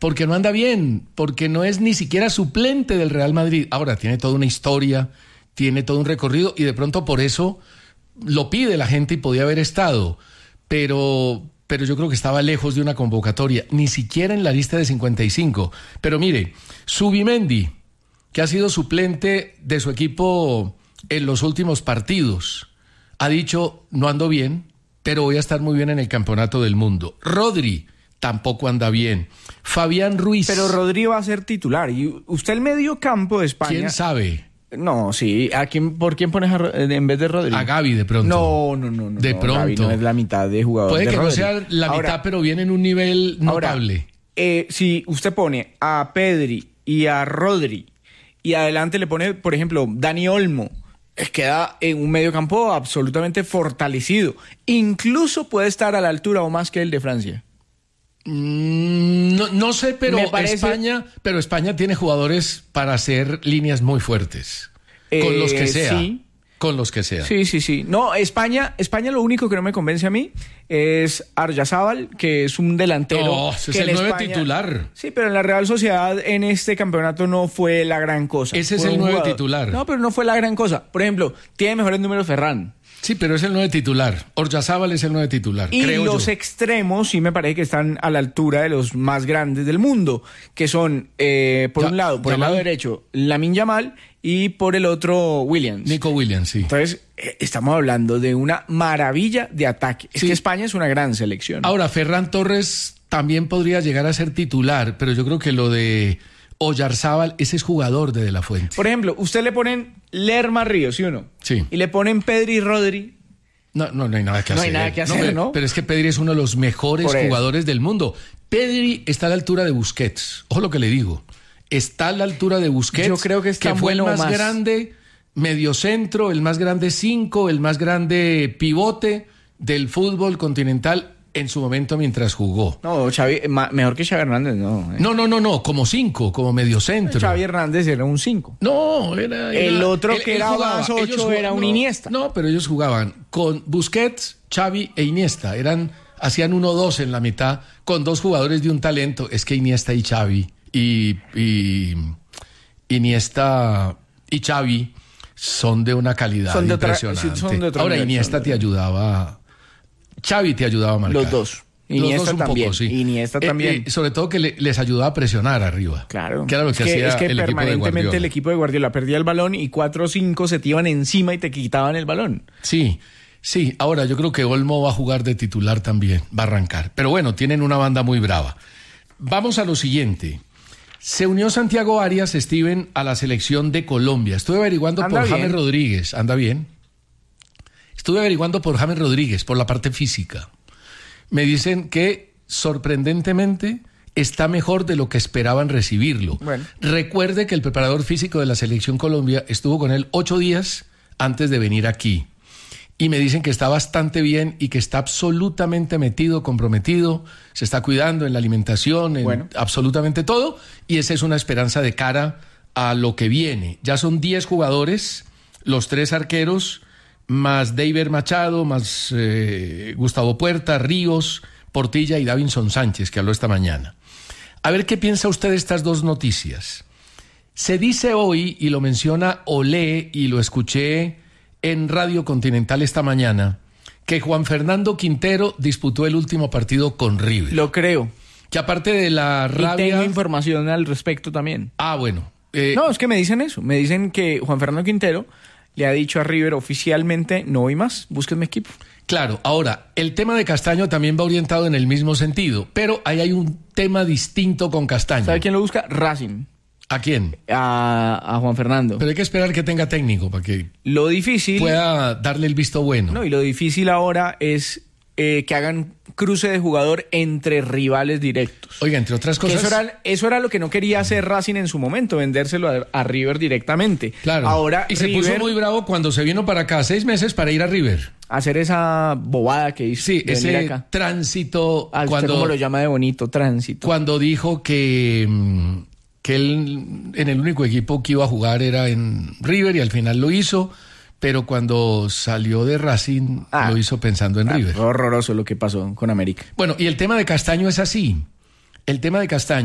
porque no anda bien, porque no es ni siquiera suplente del Real Madrid. Ahora, tiene toda una historia, tiene todo un recorrido y de pronto por eso lo pide la gente y podía haber estado, pero yo creo que estaba lejos de una convocatoria, ni siquiera en la lista de 55. Pero mire, Zubimendi, que ha sido suplente de su equipo en los últimos partidos, ha dicho, no ando bien, pero voy a estar muy bien en el Campeonato del Mundo. Rodri tampoco anda bien. Fabián Ruiz. Pero Rodri va a ser titular. Y usted el medio campo de España... ¿Quién sabe? No, sí. ¿Por quién pones en vez de Rodri? A Gavi de pronto. No. De pronto. Gavi no es la mitad de jugador. Puede de que Rodri. no sea la mitad, pero viene en un nivel notable. Ahora, si usted pone a Pedri y a Rodri y adelante le pone, por ejemplo, Dani Olmo, queda en un medio campo absolutamente fortalecido. Incluso puede estar a la altura o más que el de Francia. No sé, pero Me parece... España tiene jugadores para hacer líneas muy fuertes. Con los que sea. Sí. Con los que sea. Sí. No, España lo único que no me convence a mí es Aryazábal, que es un delantero. No, ese es el 9 titular. Sí, pero en la Real Sociedad en este campeonato no fue la gran cosa. Ese es el 9 titular. No, pero no fue la gran cosa. Por ejemplo, tiene mejores números Ferran. Sí, pero es el 9 titular. Oryazábal es el 9 titular, y creo los yo. extremos sí me parece que están a la altura de los más grandes del mundo, que son, por el lado derecho, Lamine Yamal, y por el otro, Williams. Nico Williams, sí. Entonces, estamos hablando de una maravilla de ataque. Es que España es una gran selección. Ahora, Ferran Torres también podría llegar a ser titular, pero yo creo que lo de Oyarzábal, ese es jugador de la Fuente. Por ejemplo, usted le ponen Lerma Ríos, ¿sí o no? Sí. Y le ponen Pedri y Rodri. No hay nada que hacer. No hay nada que hacer, ¿no? Pero es que Pedri es uno de los mejores jugadores del mundo. Pedri está a la altura de Busquets. Ojo lo que le digo. Está a la altura de Busquets. Yo creo que es tan fue bueno el más grande mediocentro, el más grande 5, el más grande pivote del fútbol continental en su momento mientras jugó. No, Xavi, mejor que Xavi Hernández, no. No, como 5, como mediocentro. Xavi Hernández era un 5. No, era el otro que era más 8 era un Iniesta. No, pero ellos jugaban con Busquets, Xavi e Iniesta. Hacían 1-2 en la mitad con dos jugadores de un talento. Es que Iniesta y Xavi y Iniesta y Xavi son de una calidad impresionante. Ahora Iniesta te ayudaba, Xavi te ayudaba a marcar. Los dos. Iniesta un también. Poco, sí. Iniesta también. Sobre todo que les ayudaba a presionar arriba. Claro. Que era lo que hacía es que el equipo de Guardiola. permanentemente el equipo de Guardiola perdía el balón y 4 o 5 se te iban encima y te quitaban el balón. Sí. Ahora yo creo que Olmo va a jugar de titular también, va a arrancar. Pero bueno, tienen una banda muy brava. Vamos a lo siguiente. Se unió Santiago Arias, Steven, a la selección de Colombia. Estuve averiguando por James Rodríguez. ¿Anda bien? Estuve averiguando por James Rodríguez, por la parte física. Me dicen que, sorprendentemente, está mejor de lo que esperaban recibirlo. Bueno. Recuerde que el preparador físico de la selección Colombia estuvo con él 8 días antes de venir aquí. Y me dicen que está bastante bien y que está absolutamente metido, comprometido, se está cuidando en la alimentación, en absolutamente todo, y esa es una esperanza de cara a lo que viene. Ya son 10 jugadores, los 3 arqueros, más David Machado, más Gustavo Puerta, Ríos, Portilla y Davinson Sánchez, que habló esta mañana. A ver qué piensa usted de estas dos noticias. Se dice hoy, y lo menciona Olé, y lo escuché en Radio Continental esta mañana, que Juan Fernando Quintero disputó el último partido con River. Lo creo. Que aparte de la rabia... Y tengo información al respecto también. Bueno. No, es que me dicen eso. Me dicen que Juan Fernando Quintero le ha dicho a River oficialmente, no voy más, búsquenme equipo. Claro, ahora, el tema de Castaño también va orientado en el mismo sentido, pero ahí hay un tema distinto con Castaño. ¿Sabe quién lo busca? Racing. ¿A quién? A Juan Fernando. Pero hay que esperar que tenga técnico para que lo difícil pueda darle el visto bueno. No, y lo difícil ahora es que hagan cruce de jugador entre rivales directos. Oiga, entre otras cosas... Eso era lo que no quería hacer Racing en su momento, vendérselo a River directamente. Claro. Ahora, y se puso muy bravo cuando se vino para acá 6 meses para ir a River. Hacer esa bobada que hizo. Sí, ese acá. Tránsito... ¿Usted cómo lo llama de bonito, tránsito? Cuando dijo que él en el único equipo que iba a jugar era en River y al final lo hizo, pero cuando salió de Racing lo hizo pensando en River. Horroroso lo que pasó con América. Bueno, y el tema de Castaño es así. El tema de Castaño